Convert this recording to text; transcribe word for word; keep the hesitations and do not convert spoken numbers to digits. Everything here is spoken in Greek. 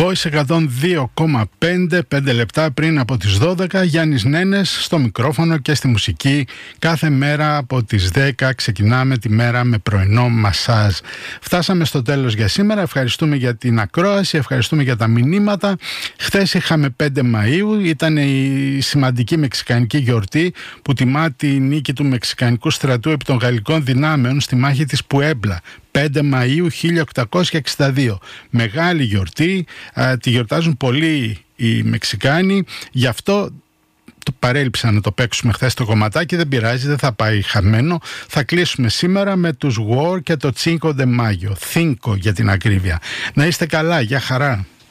Voice εκατόν δύο κόμμα πέντε, πέντε λεπτά πριν από τις δώδεκα. Γιάννης Νένες στο μικρόφωνο και στη μουσική. Κάθε μέρα από τις δέκα ξεκινάμε τη μέρα με πρωινό μασάζ. Φτάσαμε στο τέλος για σήμερα. Ευχαριστούμε για την ακρόαση, ευχαριστούμε για τα μηνύματα. Χθες είχαμε πέντε Μαΐου, ήταν η σημαντική μεξικανική γιορτή που τιμά τη νίκη του μεξικανικού στρατού επί των γαλλικών δυνάμεων στη μάχη της Πουέμπλα. πέντε Μαΐου χίλια οκτακόσια εξήντα δύο. Μεγάλη γιορτή, α, τη γιορτάζουν πολλοί οι Μεξικάνοι, γι' αυτό το παρέλειψα να το παίξουμε χθες το κομματάκι, δεν πειράζει, δεν θα πάει χαμένο. Θα κλείσουμε σήμερα με τους War και το Cinco de Mayo, Cinco για την ακρίβεια. Να είστε καλά, για χαρά.